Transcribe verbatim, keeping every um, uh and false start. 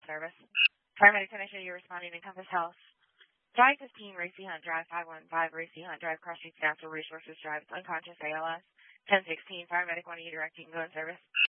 service. Paramedic technician, you're responding to Compass Health. five fifteen Racy Hunt Drive, five one five Racy Hunt Drive, Cross Streets Natural Resources Drive, unconscious A L S. ten sixteen, paramedic, one of you directing, go in service.